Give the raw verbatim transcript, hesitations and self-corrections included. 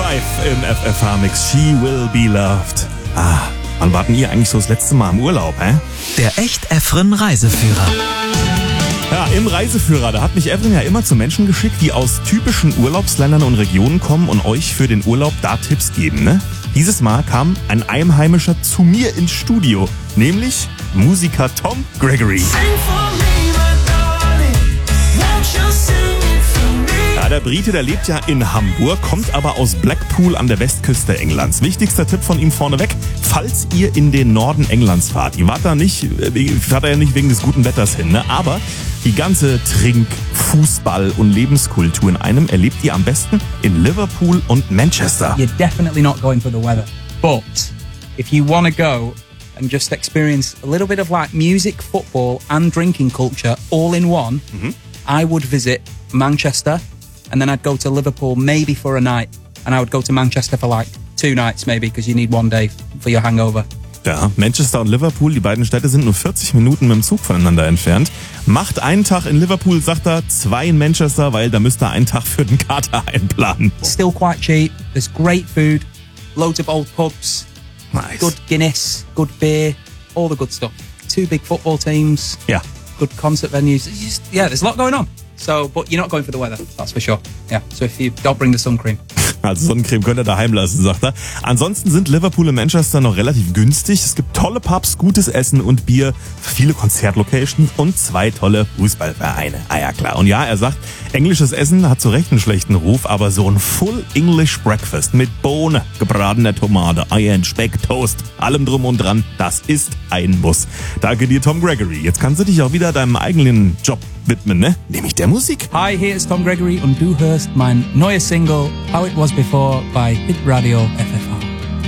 Live im F F H-Mix. She Will Be Loved. Ah, wann warten ihr eigentlich so das letzte Mal im Urlaub, hä? Der Echt-Efren Reiseführer. Ja, im Reiseführer, da hat mich Efren ja immer zu Menschen geschickt, die aus typischen Urlaubsländern und Regionen kommen und euch für den Urlaub da Tipps geben, ne? Dieses Mal kam ein Einheimischer zu mir ins Studio, nämlich Musiker Tom Gregory. Ja, der Brite, der lebt ja in Hamburg, kommt aber aus Blackpool an der Westküste Englands. Wichtigster Tipp von ihm vorneweg, falls ihr in den Norden Englands fahrt, ihr wart da nicht, fahrt da ja nicht wegen des guten Wetters hin, ne? Aber die ganze Trink-, Fußball- und Lebenskultur in einem erlebt ihr am besten in Liverpool und Manchester. You're definitely not going for the weather. But if you want to go and just experience a little bit of like music, football and drinking culture all in one, mm-hmm. I would visit Manchester and then I'd go to Liverpool maybe for a night and I would go to Manchester for like two nights maybe because you need one day for your hangover. Ja, Manchester und Liverpool, die beiden Städte sind nur vierzig Minuten mit dem Zug voneinander entfernt. Macht einen Tag in Liverpool, sagt er, zwei in Manchester, weil da müsst ihr einen Tag für den Kater einplanen. Still quite cheap, there's great food, loads of old pubs, nice. Good Guinness, good beer, all the good stuff. Two big football teams, yeah. Good concert venues. It's just, yeah, there's a lot going on. So, but you're not going for the weather, that's for sure. Yeah, so if you don't bring the sun cream. Also Sonnencreme könnt ihr daheim lassen, sagt er. Ansonsten sind Liverpool und Manchester noch relativ günstig. Es gibt tolle Pubs, gutes Essen und Bier, viele Konzertlocations und zwei tolle Fußballvereine. Ah ja, klar. Und ja, er sagt, englisches Essen hat zu Recht einen schlechten Ruf, aber so ein Full English Breakfast mit Bohne, gebratener Tomate, Eiern, Speck, Toast, allem drum und dran, das ist ein Muss. Danke dir, Tom Gregory. Jetzt kannst du dich auch wieder deinem eigenen Job widmen, ne? Nämlich der Musik. Hi, hier ist Tom Gregory und du hörst mein neues Single How It Was Before bei Hit Radio F M.